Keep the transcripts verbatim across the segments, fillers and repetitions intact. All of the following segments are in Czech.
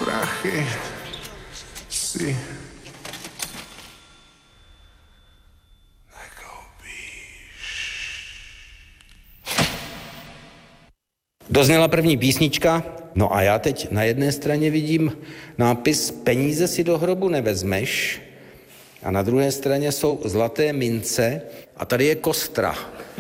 prachy si Dozněla první písnička, no a já teď na jedné straně vidím nápis Peníze si do hrobu nevezmeš a na druhé straně jsou zlaté mince a tady je kostra.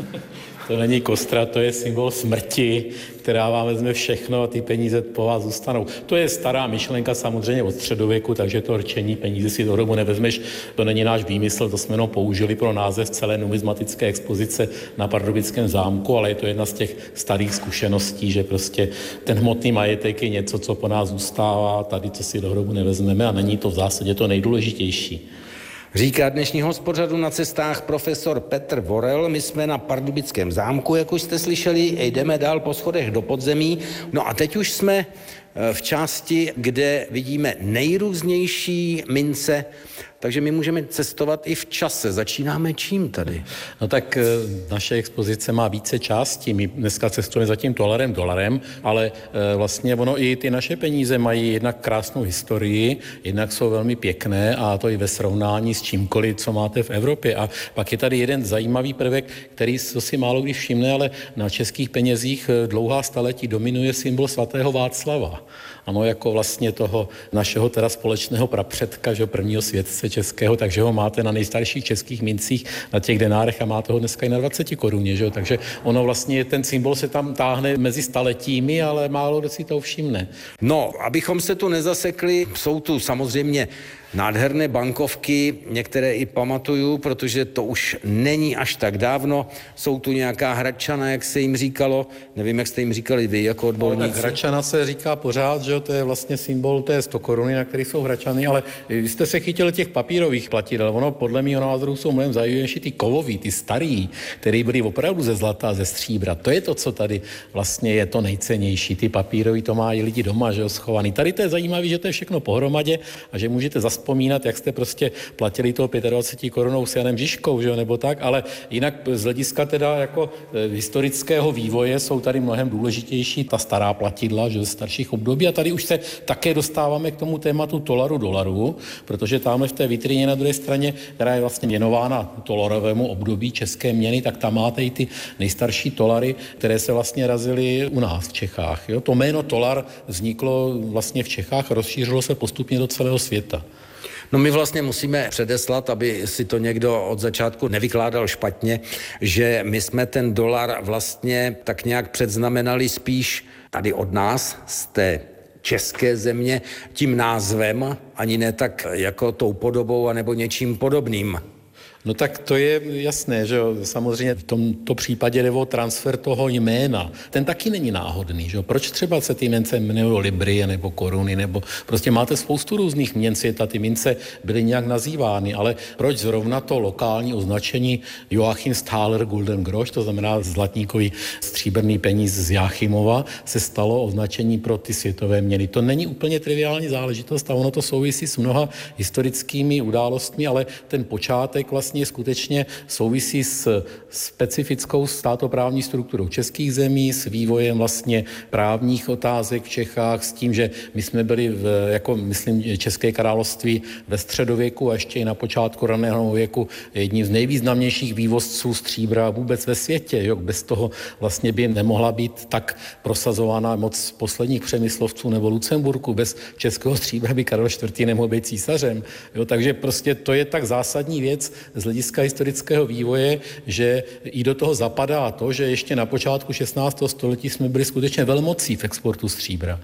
To není kostra, to je symbol smrti, která vám vezme všechno a ty peníze po vás zůstanou. To je stará myšlenka samozřejmě od středověku, takže to rčení peníze si do hrobu nevezmeš, to není náš výmysl, to jsme jenom použili pro název celé numismatické expozice na Pardubickém zámku, ale je to jedna z těch starých zkušeností, že prostě ten hmotný majetek je něco, co po nás zůstává, tady co si do hrobu nevezmeme a není to v zásadě to nejdůležitější. Říká dnešního pořadu Na cestách profesor Petr Vorel. My jsme na Pardubickém zámku, jak už jste slyšeli, jdeme dál po schodech do podzemí. No a teď už jsme v části, kde vidíme nejrůznější mince, takže my můžeme cestovat i v čase. Začínáme čím tady? No tak naše expozice má více částí. My dneska cestujeme za tím dolarem, dolarem, ale vlastně ono i ty naše peníze mají jednak krásnou historii, jednak jsou velmi pěkné a to i ve srovnání s čímkoliv, co máte v Evropě. A pak je tady jeden zajímavý prvek, který si málo kdy všimne, ale na českých penězích dlouhá staletí dominuje symbol svatého Václava. Ano, jako vlastně toho našeho teda společného prapředka, že prvního světce českého, takže ho máte na nejstarších českých mincích, na těch denárech a máte ho dneska i na dvaceti koruně, že? Takže ono vlastně, ten symbol se tam táhne mezi staletími, ale málo kdo si to všimne. No, abychom se tu nezasekli, jsou tu samozřejmě nádherné bankovky, některé i pamatuju, protože to už není až tak dávno. Jsou tu nějaká hradčana, jak se jim říkalo. Nevím, jak jste jim říkali vy jako odborníci. Tak hradčana se říká pořád, že to je vlastně symbol té sto koruny, na který jsou hradčany, ale vy jste se chytili těch papírových platidel. Ono podle mého názoru jsou mnohem zajímavější ty kovový, ty starý, které byly opravdu ze zlata, ze stříbra. To je to, co tady vlastně je to nejcennější. Ty papírový to mají lidi doma, že jo, schovaný. Tady to je zajímavé, že to je všechno pohromadě a že můžete zaspomínat, jak jste prostě platili toho dvacet pět korunou s Janem Žižkou, že jo, nebo tak, ale jinak z hlediska teda jako historického vývoje jsou tady mnohem důležitější ta stará platidla, že ze starších období a tady už se také dostáváme k tomu tématu dolaru dolaru, protože tamhle v té vitrině na druhé straně, která je vlastně věnována dolarovému období české měny, tak tam máte i ty nejstarší dolary, které se vlastně razily u nás v Čechách. Jo? To jméno dolar vzniklo vlastně v Čechách a rozšířilo se postupně do celého světa. No my vlastně musíme předeslat, aby si to někdo od začátku nevykládal špatně, že my jsme ten dolar vlastně tak nějak předznamenali spíš tady od nás, z té české země, tím názvem, ani ne tak jako tou podobou anebo něčím podobným. No tak to je jasné, že jo, samozřejmě v tomto případě jde o transfer toho jména. Ten taky není náhodný, že jo. Proč třeba se ty mince jmenují libry nebo koruny, nebo prostě máte spoustu různých měn světa, ty mince byly nějak nazývány, ale proč zrovna to lokální označení Joachim Thaler Gulden Grosch, to znamená zlatníkový stříbrný peníz z Jáchymova, se stalo označení pro ty světové měny. To není úplně triviální záležitost a ono to souvisí s mnoha historickými událostmi, ale ten počátek vlastně skutečně souvisí s specifickou státoprávní strukturou českých zemí, s vývojem vlastně právních otázek v Čechách, s tím, že my jsme byli v, jako myslím České království ve středověku a ještě i na počátku raného věku jedním z nejvýznamnějších vývozců stříbra vůbec ve světě. Jo? Bez toho vlastně by nemohla být tak prosazována moc posledních přemyslovců nebo Lucemburku. Bez českého stříbra by Karel čtvrtý nemohl být císařem. Jo? Takže prostě to je tak zásadní věc z hlediska historického vývoje, že i do toho zapadá to, že ještě na počátku šestnáctého století jsme byli skutečně velmocí v exportu stříbra.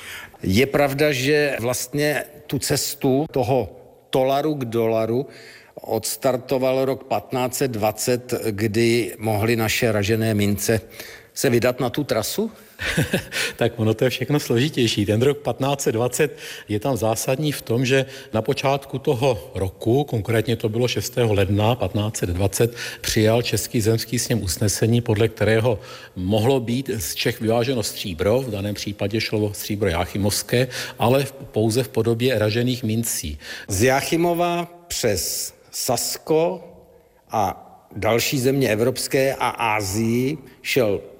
Je pravda, že vlastně tu cestu toho dolaru k dolaru odstartoval rok patnáct set dvacet, kdy mohly naše ražené mince se vydat na tu trasu? Tak ono to je všechno složitější. Ten rok patnáct set dvacet je tam zásadní v tom, že na počátku toho roku, konkrétně to bylo šestého ledna patnáct set dvacet, přijal Český zemský sněm usnesení, podle kterého mohlo být z Čech vyváženo stříbro, v daném případě šlo o stříbro jáchymovské, ale pouze v podobě ražených mincí. Z Jáchymova přes Sasko a další země evropské a Asii šel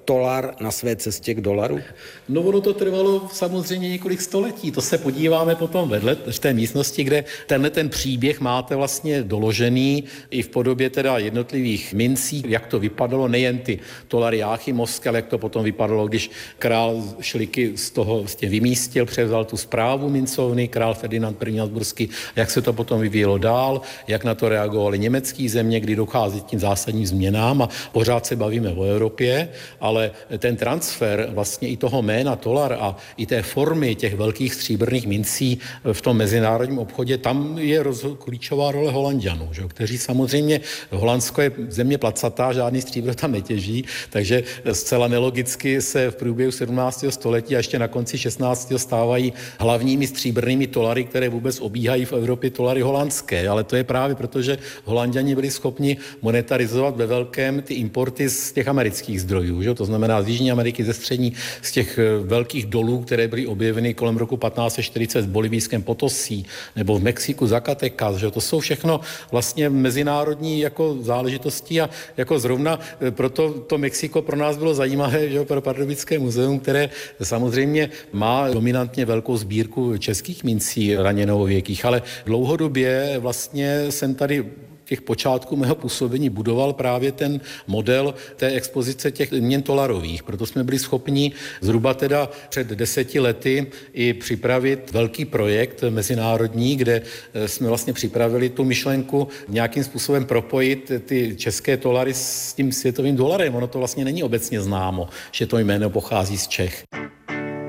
tolar na své cestě k dolaru? No ono to trvalo samozřejmě několik století. To se podíváme potom vedle v té místnosti, kde tenhle ten příběh máte vlastně doložený i v podobě teda jednotlivých mincí, jak to vypadalo, nejen ty tolary Jáchymovské, ale jak to potom vypadalo, když král Šliky z toho vlastně vymístil, převzal tu správu mincovny, král Ferdinand I. Habsburský, jak se to potom vyvíjelo dál, jak na to reagovali německé země, kdy dochází k tím zásadním změnám a pořád se bavíme o Evropě, ale ten transfer vlastně i toho jména tolar a i té formy těch velkých stříbrných mincí v tom mezinárodním obchodě, tam je rozho- klíčová role Holanďanů, že? Kteří samozřejmě, Holandsko je země placatá, žádný stříbro tam netěží, takže zcela nelogicky se v průběhu sedmnáctého století a ještě na konci šestnáctého stávají hlavními stříbrnými tolary, které vůbec obíhají v Evropě tolary holandské, ale to je právě proto, že Holanďani byli schopni monetarizovat ve velkém ty importy z těch amerických zdrojů, že? To znamená z Jižní Ameriky, ze střední, z těch velkých dolů, které byly objeveny kolem roku patnáct set čtyřicet v bolivijském Potosí nebo v Mexiku Zacatecas, že? To jsou všechno vlastně mezinárodní jako záležitosti a jako zrovna proto to Mexiko pro nás bylo zajímavé, že? Pro Pardubické muzeum, které samozřejmě má dominantně velkou sbírku českých mincí raněnověkých, ale dlouhodobě vlastně jsem tady těch počátků mého působení budoval právě ten model té expozice těch měn tolarových. Proto jsme byli schopni zhruba teda před deseti lety i připravit velký projekt mezinárodní, kde jsme vlastně připravili tu myšlenku nějakým způsobem propojit ty české tolary s tím světovým dolarem. Ono to vlastně není obecně známo, že to jméno pochází z Čech.